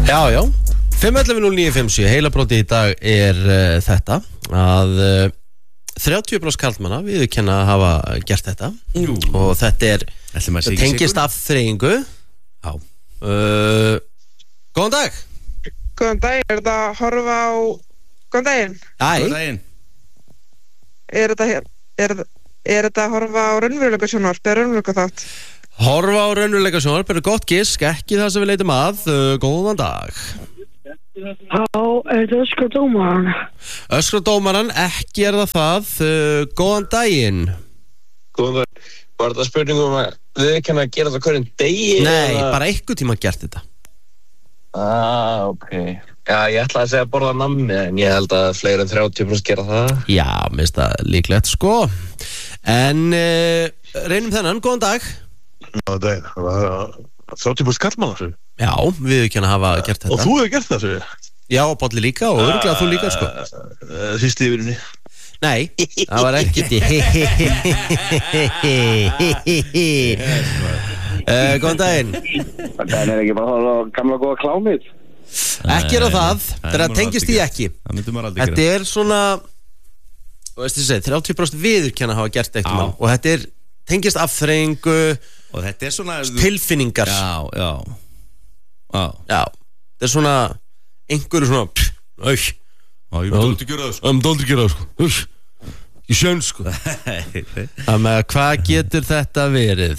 Já 511-0957 heilabrótið í dag þetta að 30% karlmanna viðurkenna að hafa gert þetta. Og þetta tengist afþreyingu. Já. Góðan dag. Góðan dag, þetta að horfa á... Góðan daginn. Góðan daginn. Er þetta að horfa á raunveruleika sjónvarp eða raunveruleika þátt? Horfa á raunveruleika sjónvarp gott gisk, ekki það sem við leitum að. Góðan dag. Já, þetta öskra dómaran. Öskra dómaran, ekki það. Góðan daginn. Góðan dag. Var þetta spurningum að viðurkenna að gera þetta hverjum degi? Nei, bara einhvern tíma gert þetta. Ok. Já, ég ætla að segja að borða nammi, en ég held að fleiri en 30% gera það. Já, mér finnst það líklegt, sko. En reynum þennan, góðan dag. Góðan dag, það var 30% kallmann þessu. Já, viðurkenna að hafa gert þetta. Og þú hefur gert það, þessu? Já, Bolli líka og örugglega þú líka, sko. Sýst yfirinni. Nei, það var ekkert góðan daginn. Það ekki bara það gamla góða klámið. Ekki það, það tengist því ekki. Þetta svona, þú veist þið segið, 30% viðurkenna að hafa gert eitthvað. Og þetta tengist afþreyingu. Og þetta svona tilfinningar. Já. Þetta svona einhverju svona ég vil aldrei gera það sko. Ég sjön sko. Það með hvað getur þetta verið?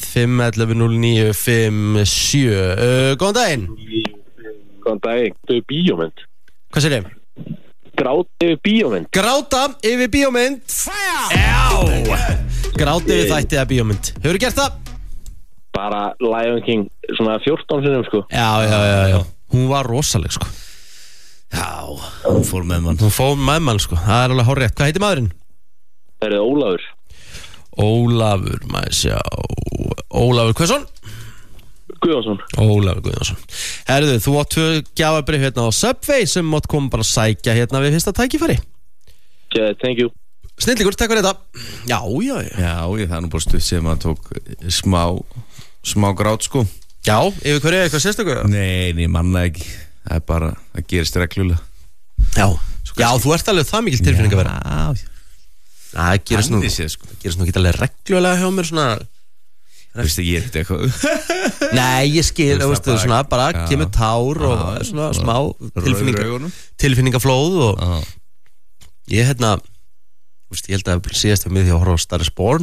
511-0957 Góðan daginn. Góðan daginn, þetta bíómynd. Hvað segir þið? Gráta yfir bíómynd. Gráta yfir bíómynd. Já. Gráta yfir þætti eða bíómynd. Hefurðu gert það? Bara Lion King svona 14 sinnum sko. Já. Hún var rosaleg sko. Já, hún fór með mann sko. Það alveg hárrétt. Hvað heitir maðurinn? Það Ólafur. Ólafur, maður sjá. Ólafur Guðjónsson? Ólafur Guðjónsson. Herðu, þú átt 2 gjafabréf hérna á Subway sem mátt koma bara að sækja hérna við fyrsta tækifæri. Thank you. Snillingur, takk fyrir þetta. Já, það bara stuð sem að tók smá grát sko. Já, yfir hverju eitthvað sérstöku? Nei, manna ekki. Það bara, það gerist reglulega. Já, þú ert alveg það mikil tilfinning að vera. Það gerist nú ekki alveg reglulega hjá mér svona. Þú veist að ég eitthvað. Nei, ég skil, þú veist, svona bara kemur tár og svona smá tilfinningaflóð og ég held að síðast hjá mig því að horfa á Star is Born.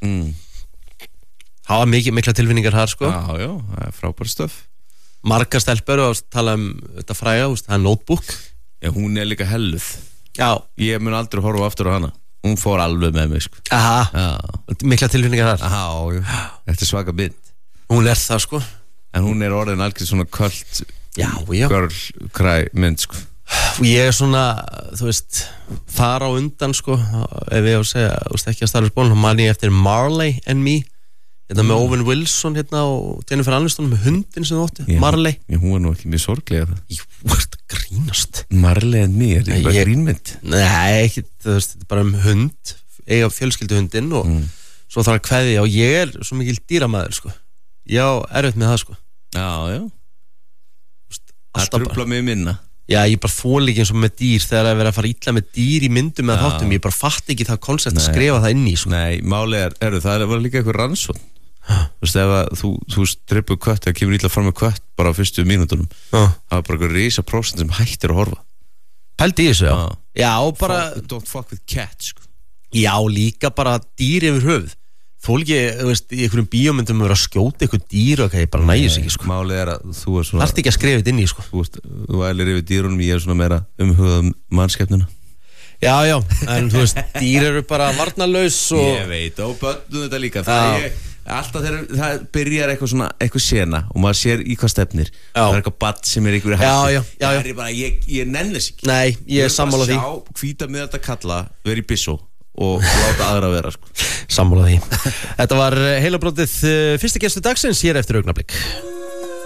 Það var mikla tilfinningar þar sko. Já, það frábær stöf. Margar stelpur og tala þetta fræga, það Notebook. Já, hún líka helluð. Já. Ég mun aldrei horfa aftur á hana. Hún fór alveg með mig sko. Aha, mikla tilfinningar þar. Já, þetta svaka mynd. Hún það sko. En hún orðin algjör svona köld girl cry mynd sko. Ég svona, þú veist, þar á undan sko, ef ég á að segja, ekki að Star is Born, þá man ég eftir Marley and Me. Hérna með Owen Wilson hérna og Jennifer Aniston með hundin sem þú ótti, Marley. Hún var nú ekki mjög sorglega það. Jú, þetta grínast. Marley and Me, þetta bara grínmynd? Nei, ekki, þú veist, þetta bara hund, eiga fjölskylduhundin og svo þarf að kveðja og ég svo mikil dýramaður sko. Ég á erfitt með það sko. Já. Það trufla mig minna. Já, ég bara fól ekki eins og með dýr þegar að vera að fara illa með dýr í myndum eða þáttum, ég bara fatt ekki það koncept að skrifa það inn í sko. Nei, máli það var líka eitthvað rannsókn. Þú veist, ef þú strippur kött eða kemur illa fram með kött bara á fyrstu mínútunum, það var bara eitthvað risa prósent sem hættir að horfa. Pældi í þessu, já, bara don't fuck with cats sko. Já, líka bara dýr yfir höfuð. Þú ekki, þú veist, í einhverjum bíómyndum að vera að skjóta eitthvað dýr og ég bara nægjus ekki sko. Máli að þú svona þarft ekki að skrifa þetta inn í sko. Þú ælir yfir dýrunum, ég svona meira umhugað mannskepnuna. Já, en þú veist, dýr eru bara varnarlaus og ég veit, og börnum þetta líka. Alltaf þegar það byrjar eitthvað sena og maður sér í hvað stefnir, það eitthvað badd sem einhverju hætti. Það bara, ég nenni þess ekki. Nei, ég sammála því. Sjá hvíta með þetta kalla, veri bissó og láta aðra vera sko. Sammála því. Þetta var heilabrótið fyrsti gestur dagsins hér eftir augnablik.